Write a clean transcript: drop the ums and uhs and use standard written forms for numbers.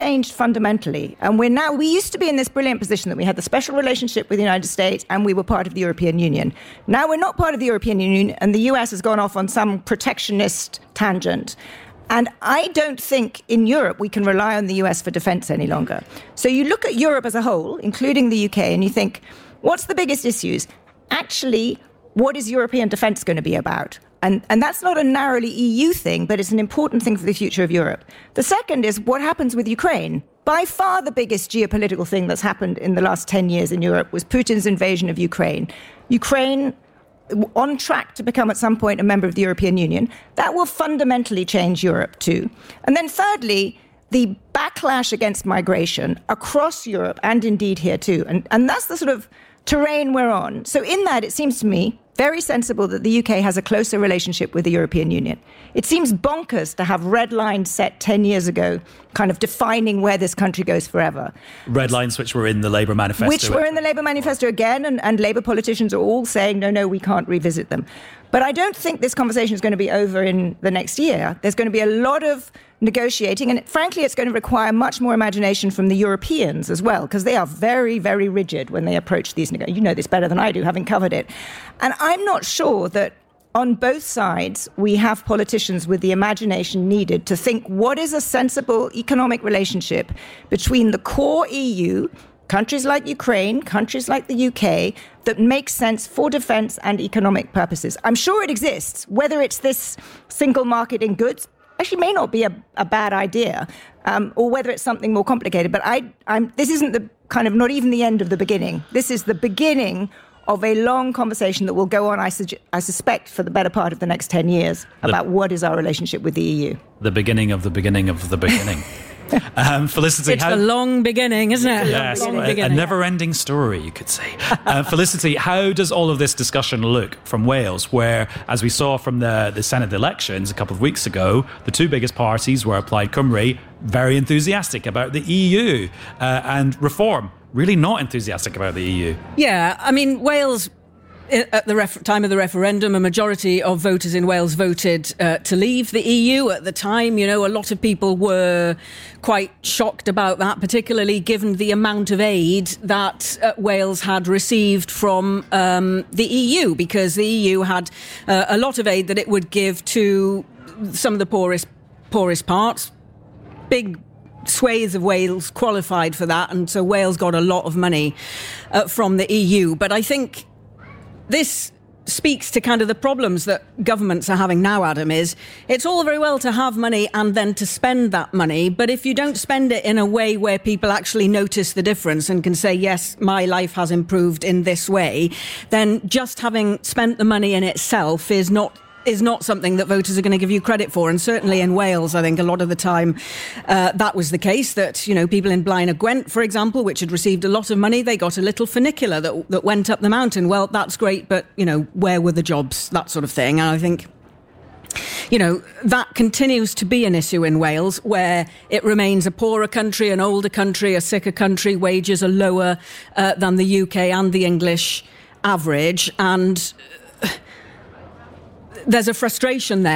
changed fundamentally. And we used to be in this brilliant position that we had the special relationship with the United States and we were part of the European Union. Now we're not part of the European Union and the US has gone off on some protectionist tangent. And I don't think in Europe we can rely on the US for defense any longer. So you look at Europe as a whole, including the UK, and you think, what's the biggest issues? Actually, what is European defense going to be about? And that's not a narrowly EU thing, but it's an important thing for the future of Europe. The second is what happens with Ukraine. By far the biggest geopolitical thing that's happened in the last 10 years in Europe was Putin's invasion of Ukraine. Ukraine, on track to become at some point a member of the European Union, that will fundamentally change Europe too. And then thirdly, the backlash against migration across Europe and indeed here too. And that's the sort of terrain we're on. So in that, it seems to me very sensible that the UK has a closer relationship with the European Union. It seems bonkers to have red lines set 10 years ago, kind of defining where this country goes forever. Red lines which were in the Labour manifesto. Which were in the Labour manifesto again, and Labour politicians are all saying, no, we can't revisit them. But I don't think this conversation is going to be over in the next year. There's going to be a lot of negotiating, and frankly, it's going to require much more imagination from the Europeans as well, because they are very, very rigid when they approach these negotiations. You know this better than I do, having covered it. And I'm not sure that on both sides we have politicians with the imagination needed to think what is a sensible economic relationship between the core EU, countries like Ukraine, countries like the UK, that makes sense for defense and economic purposes. I'm sure it exists. Whether it's this single market in goods, actually may not be a bad idea, or whether it's something more complicated. But this isn't the kind of, not even the end of the beginning. This is the beginning of a long conversation that will go on, I suspect, for the better part of the next 10 years about what is our relationship with the EU. The beginning of the beginning of the beginning. Felicity, it's a long beginning, isn't it? Yes, a never-ending story, you could say. Felicity, how does all of this discussion look from Wales, where, as we saw from the Senate elections a couple of weeks ago, the two biggest parties were Plaid Cymru, very enthusiastic about the EU, and Reform, really not enthusiastic about the EU. Yeah, I mean, Wales, at the time of the referendum, a majority of voters in Wales voted to leave the EU at the time. You know, a lot of people were quite shocked about that, particularly given the amount of aid that Wales had received from the EU, because the EU had a lot of aid that it would give to some of the poorest parts. Big swathes of Wales qualified for that, and so Wales got a lot of money from the EU. But I think this speaks to kind of the problems that governments are having now, Adam, is it's all very well to have money and then to spend that money, but if you don't spend it in a way where people actually notice the difference and can say, yes, my life has improved in this way, then just having spent the money in itself is not something that voters are going to give you credit for. And certainly in Wales, I think a lot of the time that was the case, that, you know, people in Blaen y Gwent, for example, which had received a lot of money, they got a little funicular that went up the mountain. Well, that's great, but, you know, where were the jobs? That sort of thing. And I think, you know, that continues to be an issue in Wales, where it remains a poorer country, an older country, a sicker country. Wages are lower than the UK and the English average. And there's a frustration there.